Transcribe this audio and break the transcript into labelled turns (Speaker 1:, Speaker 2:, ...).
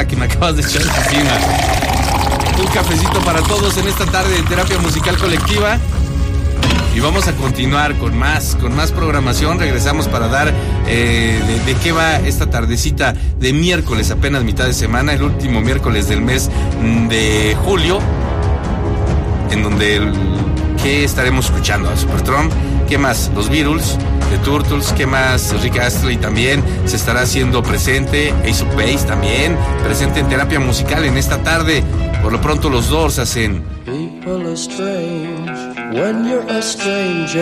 Speaker 1: la que me acabas de echar encima. Un cafecito para todos en esta tarde de terapia musical colectiva. Y vamos a continuar con más programación. Regresamos para dar de qué va esta tardecita de miércoles, apenas mitad de semana, el último miércoles del mes de julio, en donde ¿qué estaremos escuchando? A Supertramp, ¿qué más? Los Beatles, The Turtles, ¿qué más? Rick Astley también se estará haciendo presente, Ace of Base también, presente en terapia musical en esta tarde. Por lo pronto los Doors hacen
Speaker 2: People are strange when you're a stranger.